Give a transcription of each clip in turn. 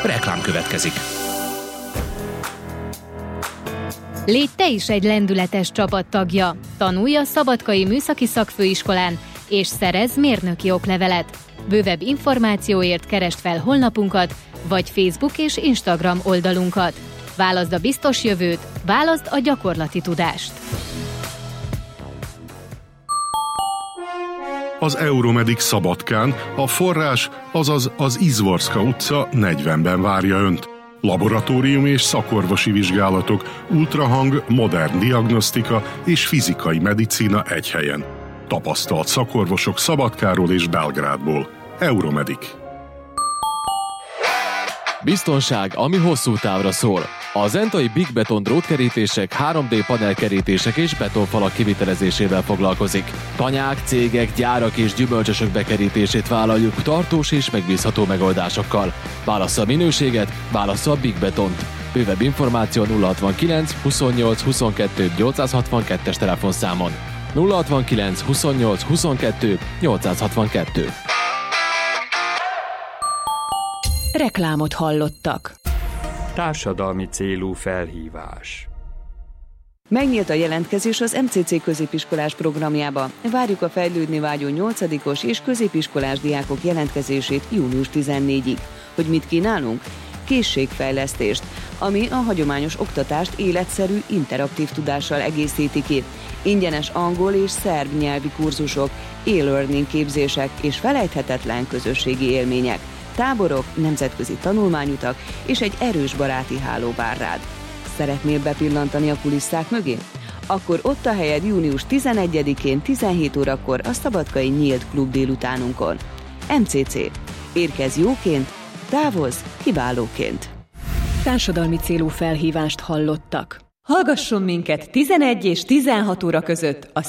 Reklám következik. Légy te is egy lendületes csapattagja. Tanulj a Szabadkai Műszaki Szakfőiskolán, és szerezz mérnöki oklevelet. Bővebb információért keresd fel honlapunkat, vagy Facebook és Instagram oldalunkat. Válaszd a biztos jövőt, válaszd a gyakorlati tudást. Az Euromedic Szabadkán a forrás, azaz az Izvorska utca 40-ben várja Önt. Laboratórium és szakorvosi vizsgálatok, ultrahang, modern diagnosztika és fizikai medicína egy helyen. Tapasztalt szakorvosok Szabadkáról és Belgrádból. Euromedic. Biztonság, ami hosszú távra szól. A zentai Big Beton drótkerítések, 3D panelkerítések és betonfalak kivitelezésével foglalkozik. Tanyák, cégek, gyárak és gyümölcsösök bekerítését vállaljuk tartós és megbízható megoldásokkal. Válassza a minőséget, válassza a Big Betont. Bővebb információ 069 28 22 862-es telefonszámon. 069 28 22 862. Reklámot hallottak. Társadalmi célú felhívás. Megnyílt a jelentkezés az MCC középiskolás programjába. Várjuk a fejlődni vágyó 8-os és középiskolás diákok jelentkezését június 14-ig. Hogy mit kínálunk? Készségfejlesztést, ami a hagyományos oktatást életszerű, interaktív tudással egészíti ki. Ingyenes angol és szerb nyelvi kurzusok, e-learning képzések és felejthetetlen közösségi élmények. Táborok, nemzetközi tanulmányutak és egy erős baráti háló vár rád. Szeretnél bepillantani a kulisszák mögé? Akkor ott a helyed június 11-én 17 órakor a Szabadkai Nyílt Klub délutánunkon. MCC. Érkezz jóként, távozz kiválóként. Társadalmi célú felhívást hallottak. Hallgasson minket 11 és 16 óra között a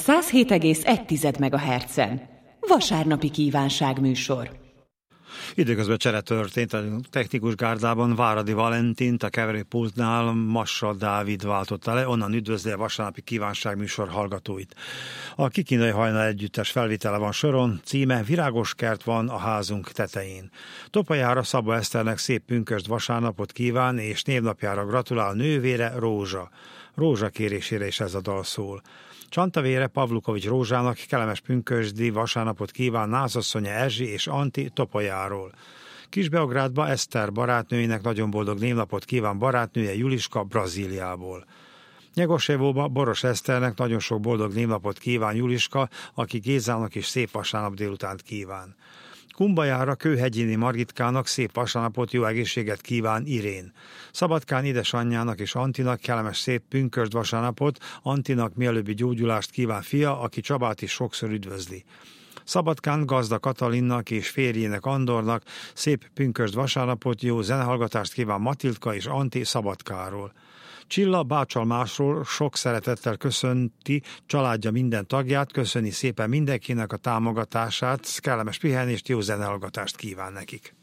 107,1 MHz-en. Vasárnapi kívánságműsor. Időközben csere történt a technikus gárdában. Váradi Valentint a keverőpultnál Massa Dávid váltotta le, onnan üdvözli a vasárnapi kívánságműsor hallgatóit. A Kikindai Hajnal együttes felvétele van soron, címe Virágos kert van a házunk tetején. Topajára Szabó Eszternek szép pünkösd vasárnapot kíván, és névnapjára gratulál nővére Rózsa. Rózsa kérésére is ez a dal szól. Csantavére Pavlukovics Rózsának kellemes pünkösdi vasárnapot kíván nászasszonya Erzsi és Anti Topolyáról. Kisbeográdba Eszter barátnőinek nagyon boldog névnapot kíván barátnője Juliska Brazíliából. Nyegosevóba Boros Eszternek nagyon sok boldog névnapot kíván Juliska, aki Gézának is szép vasárnap délutánt kíván. Kumbajára Kőhegyéni Margitkának szép vasárnapot, jó egészséget kíván Irén. Szabadkán édesanyjának és Antinak kellemes szép pünkösd vasárnapot, Antinak mielőbbi gyógyulást kíván fia, aki Csabát is sokszor üdvözli. Szabadkán Gazda Katalinnak és férjének Andornak szép pünkösd vasárnapot, jó zenehallgatást kíván Matildka és Anti Szabadkáról. Csilla Bácsalmásról sok szeretettel köszönti családja minden tagját, köszöni szépen mindenkinek a támogatását, kellemes pihenést, jó zenehallgatást kíván nekik.